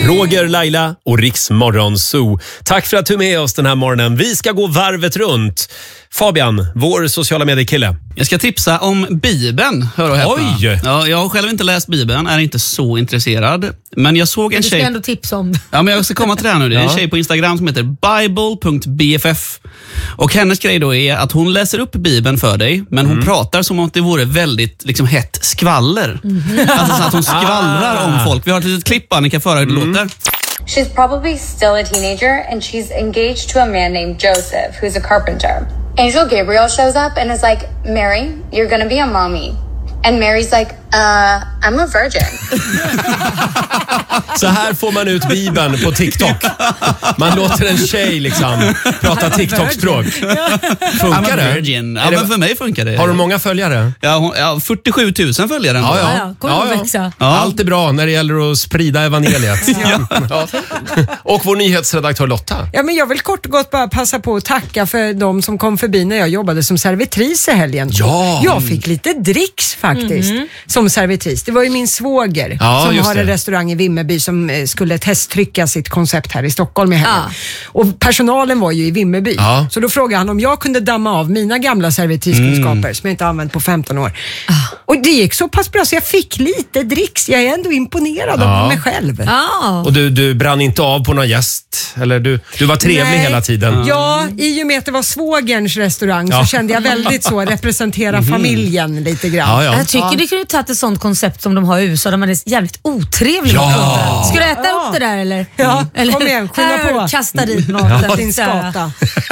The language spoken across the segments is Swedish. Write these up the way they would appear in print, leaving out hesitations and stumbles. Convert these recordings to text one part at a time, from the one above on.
Roger, Laila och Riks Morgonzoo. Tack för att du är med oss den här morgonen. Vi ska gå varvet runt. Fabian, vår sociala mediekille. Jag ska tipsa om Bibeln, hör och häpna. Oj! Ja, jag har själv inte läst Bibeln, är inte så intresserad. Men jag såg en tjej... Du ska ändå tipsa om det. Ja, men jag ska komma till det här nu. Det är en tjej på Instagram som heter bible.bff. Och hennes grej då är att hon läser upp Bibeln för dig, men hon pratar som om det vore väldigt liksom, hett skvaller. Alltså så att hon skvallrar om folk. Vi har ett litet klipp, ni kan föra hur det låter. She's probably still a teenager, and she's engaged to a man named Joseph, who's a carpenter. Angel Gabriel shows up and is like, Mary, you're gonna be a mommy. And Mary's like, I'm a virgin. Så här får man ut Bibeln på TikTok. Man låter en tjej liksom prata TikTok-språk. Funkar det? Virgin. Ja, men för mig funkar det. Har du många följare? Ja, 47 000 följare. Växa. Allt är bra när det gäller att sprida evangeliet. Ja. Och vår nyhetsredaktör Lotta. Ja, men jag vill kort och gott bara passa på att tacka för de som kom förbi när jag jobbade som servitris i helgen. Ja. Jag fick lite dricks faktiskt som servitris. Det var ju min svåger som har en restaurang i Vimmerby som skulle testtrycka sitt koncept här i Stockholm i helgen. Och personalen var ju i Vimmerby. Så då frågade han om jag kunde damma av mina gamla servitriskunskaper som jag inte använt på 15 år. Och det gick så pass bra så jag fick lite dricks. Jag är ändå imponerad av mig själv. Och du brann inte av på någon gäst? Eller du var trevlig hela tiden? Ja, i och med att det var svågerns restaurang så kände jag väldigt så representera familjen lite grann. Jag tycker det kunde ta ett sånt koncept som de har i USA där man är jävligt otrevlig. Ska du äta upp det där eller? Ja, eller? Kom igen, skynda på. Kasta dit något. Din skata.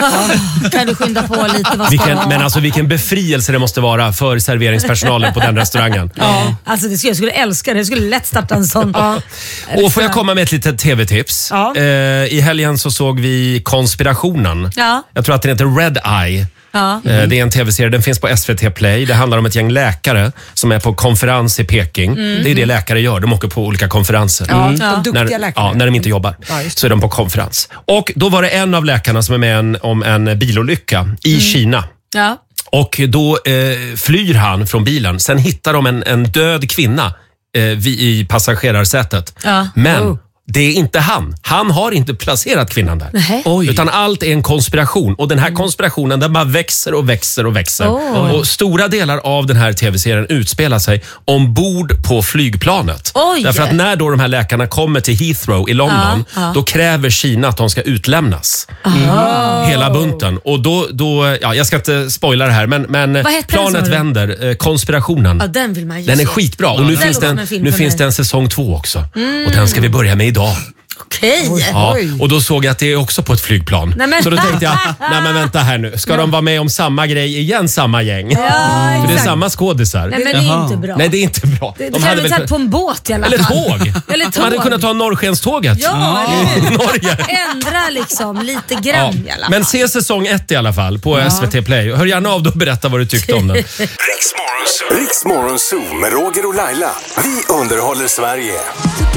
Kan du skynda på lite? Men alltså vilken befrielse det måste vara för serveringspersonalen på den restaurangen. Alltså jag skulle älska det. Jag skulle lätt starta en sån. Och får jag komma med ett litet tv-tips? I helgen så såg vi Konspirationen. Jag tror att den heter Red Eye. Det är en tv-serie, den finns på SVT Play. Det handlar om ett gäng läkare som är på konferens i Peking. Det är det läkare gör, de åker på olika konferenser. De duktiga läkare. När de inte jobbar så är de på konferens. Och då var det en av läkarna som är med om en bilolycka i Kina. Och då flyr han från bilen. Sen hittar de en död kvinna i passagerarsätet. Men det är inte han. Han har inte placerat kvinnan där. Utan allt är en konspiration. Och den här konspirationen den bara växer och växer och växer. Och stora delar av den här tv-serien utspelar sig ombord på flygplanet. Därför att när då de här läkarna kommer till Heathrow i London då kräver Kina att de ska utlämnas. Hela bunten. Och då jag ska inte spoila det här men planet vänder. Konspirationen. Den vill man ju den är se. skitbra. Och nu finns det en säsong 2 också. Och den ska vi börja med idag. Okej. Och då såg jag att det är också på ett flygplan. Så då tänkte jag, nej men vänta här nu. Ska de vara med om samma grej igen, samma gäng? För det är samma skådisar. Nej, men det är inte bra. Nej, det är inte bra. De hade väl tagit på en båt i alla fall. Eller tåg. De hade kunnat ta Norrskenståget. Norge. Ändra liksom lite grann i alla fall. Men se säsong 1 i alla fall på SVT Play. Hör gärna av dig och berätta vad du tyckte om den. Riks Morgonzoo med Roger och Laila. Vi underhåller Sverige.